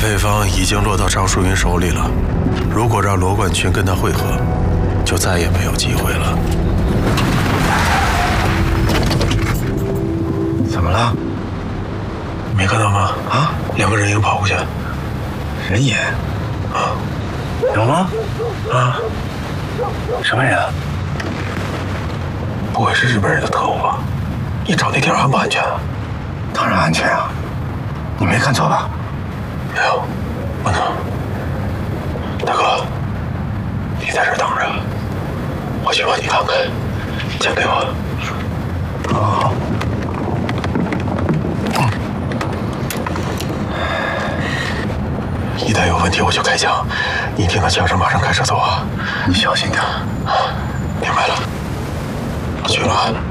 配方已经落到张淑云手里了，如果让罗冠群跟他会合，就再也没有机会了。 怎么了？ 没看到吗？ 啊 ，2个人影跑过去。 人影？ 啊， 有吗？ 啊， 什么人啊？ 不会是日本人的特务吧？你找那地儿安不安全啊？ 当然安全啊，你没看错吧？ 没有，不能。大哥，你在这儿等着，我去帮你看看，钱给我。 好。 一旦有问题我就开枪，你听到枪声马上开车走啊！ 你小心点。 明白了，我去了。